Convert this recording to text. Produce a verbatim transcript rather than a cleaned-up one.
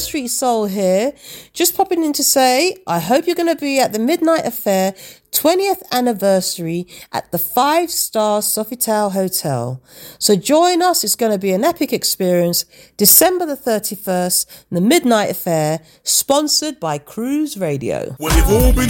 Street Soul here. Just popping in to say, I hope you're going to be at the Midnight Affair twentieth anniversary at the five star Sofitel Hotel. So join us. It's going to be an epic experience. December the thirty-first, the Midnight Affair, sponsored by Cruise Radio. Well, they've all been